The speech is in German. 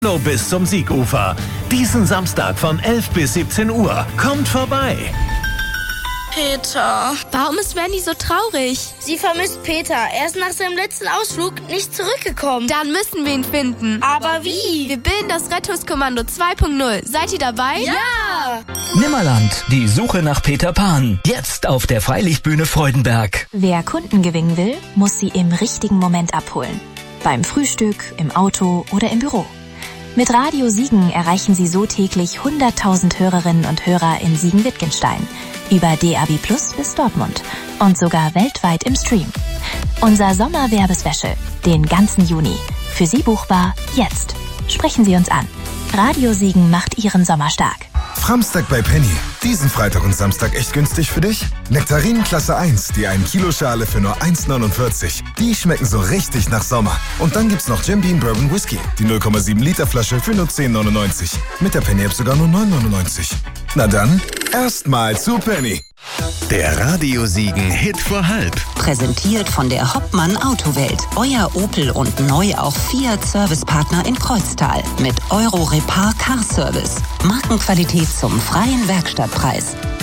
Bis zum Siegufer. Diesen Samstag von 11 bis 17 Uhr. Kommt vorbei. Peter. Warum ist Wendy so traurig? Sie vermisst Peter. Er ist nach seinem letzten Ausflug nicht zurückgekommen. Dann müssen wir ihn finden. Aber wie? Wir bilden das Rettungskommando 2.0. Seid ihr dabei? Ja! Nimmerland, die Suche nach Peter Pan. Jetzt auf der Freilichtbühne Freudenberg. Wer Kunden gewinnen will, muss sie im richtigen Moment abholen. Beim Frühstück, im Auto oder im Büro. Mit Radio Siegen erreichen Sie so täglich 100.000 Hörerinnen und Hörer in Siegen-Wittgenstein, über DAB+ bis Dortmund und sogar weltweit im Stream. Unser Sommerwerbespecial, den ganzen Juni. Für Sie buchbar jetzt. Sprechen Sie uns an. Radio Siegen macht Ihren Sommer stark. Framstag bei Penny. Diesen Freitag und Samstag echt günstig für dich? Nektarinen Klasse 1, die 1 Kilo Schale für nur 1,49. Die schmecken so richtig nach Sommer. Und dann gibt's noch Jim Beam Bourbon Whisky, die 0,7 Liter Flasche für nur 10,99. Mit der Penny App sogar nur 9,99. Na dann, erstmal zu Penny. Der Radio Siegen Hit vor halb. Präsentiert von der Hoppmann Autowelt. Euer Opel und neu auch Fiat Servicepartner in Kreuztal. Mit Euro Repar Car Service. Markenqualität zum freien Werkstattpreis.